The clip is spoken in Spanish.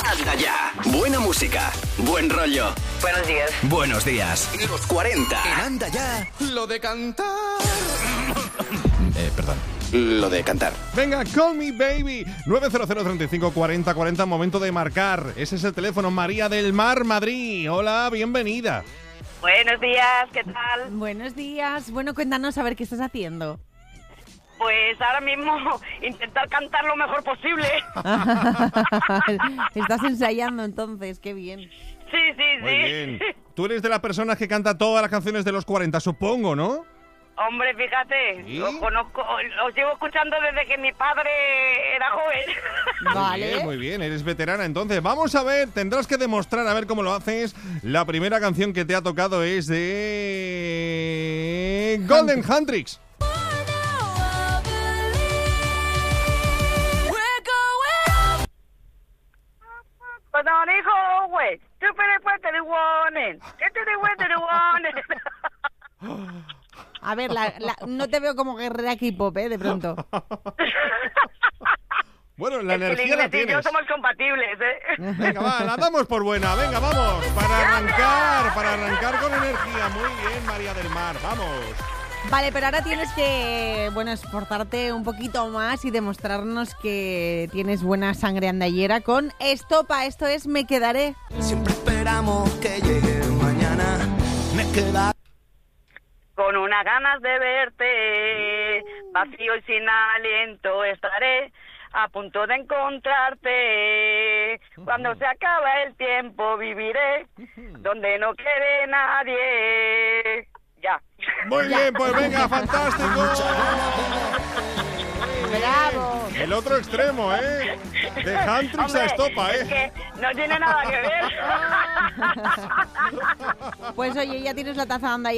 Anda ya. Buena música, buen rollo. Buenos días. Buenos días. Los 40. En Anda ya. Lo de cantar. Perdón. Lo de cantar. Venga, call me baby. 900 35 40 40, momento de marcar. Ese es el teléfono. María del Mar, Madrid. Hola, bienvenida. Buenos días, ¿qué tal? Buenos días. Bueno, cuéntanos a ver qué estás haciendo. Pues ahora mismo intentar cantar lo mejor posible. Estás ensayando entonces, qué bien. Sí. Muy bien. Tú eres de las personas que canta todas las canciones de los 40, supongo, ¿no? Hombre, fíjate, ¿Sí? os llevo escuchando desde que mi padre era joven. Vale. Muy bien, eres veterana. Entonces, vamos a ver, tendrás que demostrar a ver cómo lo haces. La primera canción que te ha tocado es de Golden Handtricks. But on the hallway, to the warning, get to the warning. A ver, no te veo como guerrera K-pop, de pronto. Bueno, la Es que energía el la inglés y yo tienes. somos compatibles, Venga, va, la damos por buena. Venga, vamos. Para arrancar con energía. Muy bien, María del Mar. Vamos. Vale, pero ahora tienes que, esforzarte un poquito más y demostrarnos que tienes buena sangre andallera con Estopa. Esto es Me Quedaré. Siempre esperamos que llegue mañana. Me queda. Con unas ganas de verte, vacío y sin aliento estaré, a punto de encontrarte. Cuando se acaba el tiempo viviré, donde no quede nadie. Ya. Muy bien, pues venga, fantástico. ¡Bravo! El otro extremo, ¿eh? De Handtricks a Hombre, Estopa, es ¿eh? que no tiene nada que ver. Pues oye, ya tienes la taza andallera.